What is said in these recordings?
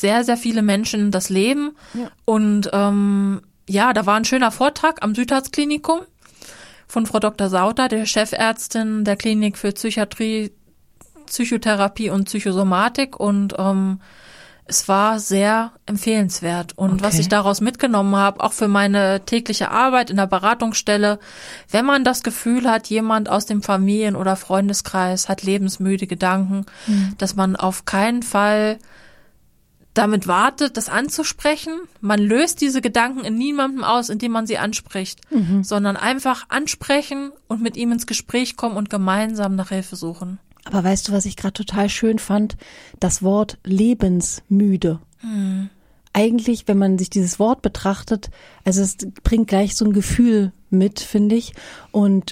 sehr, sehr viele Menschen das Leben. Ja. Und da war ein schöner Vortrag am Südharz-Klinikum von Frau Dr. Sauter, der Chefärztin der Klinik für Psychiatrie, Psychotherapie und Psychosomatik. Und es war sehr empfehlenswert. Und was ich daraus mitgenommen habe, auch für meine tägliche Arbeit in der Beratungsstelle, wenn man das Gefühl hat, jemand aus dem Familien- oder Freundeskreis hat lebensmüde Gedanken, dass man auf keinen Fall damit wartet, das anzusprechen. Man löst diese Gedanken in niemandem aus, indem man sie anspricht, sondern einfach ansprechen und mit ihm ins Gespräch kommen und gemeinsam nach Hilfe suchen. Aber weißt du, was ich gerade total schön fand? Das Wort lebensmüde. Eigentlich, wenn man sich dieses Wort betrachtet, also es bringt gleich so ein Gefühl mit, finde ich. Und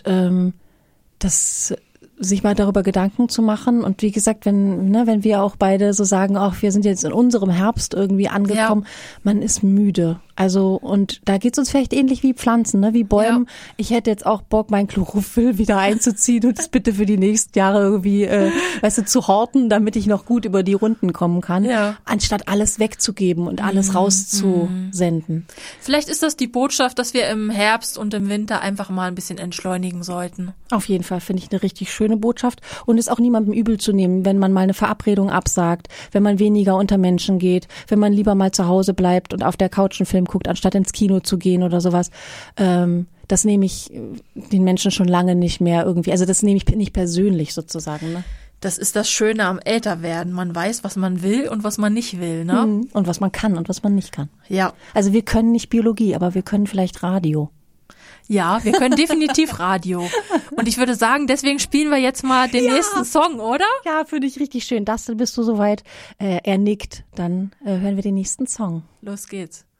das sich mal darüber Gedanken zu machen. Und wie gesagt, wenn wir auch beide so sagen, ach, wir sind jetzt in unserem Herbst irgendwie angekommen, man ist müde. Also, und da geht's uns vielleicht ähnlich wie Pflanzen, ne, wie Bäumen. Ja. Ich hätte jetzt auch Bock, mein Chlorophyll wieder einzuziehen und das bitte für die nächsten Jahre irgendwie, zu horten, damit ich noch gut über die Runden kommen kann, anstatt alles wegzugeben und alles rauszusenden. Vielleicht ist das die Botschaft, dass wir im Herbst und im Winter einfach mal ein bisschen entschleunigen sollten. Auf jeden Fall finde ich eine richtig schöne Botschaft und ist auch niemandem übel zu nehmen, wenn man mal eine Verabredung absagt, wenn man weniger unter Menschen geht, wenn man lieber mal zu Hause bleibt und auf der Couch einen Film guckt, anstatt ins Kino zu gehen oder sowas. Das nehme ich den Menschen schon lange nicht mehr irgendwie, also das nehme ich nicht persönlich sozusagen. Ne? Das ist das Schöne am Älterwerden. Man weiß, was man will und was man nicht will. Ne? Und was man kann und was man nicht kann. Ja. Also wir können nicht Biologie, aber wir können vielleicht Radio. Ja, wir können definitiv Radio. Und ich würde sagen, deswegen spielen wir jetzt mal den nächsten Song, oder? Ja, finde ich richtig schön. Dustin, bist du soweit? Er nickt. Dann hören wir den nächsten Song. Los geht's.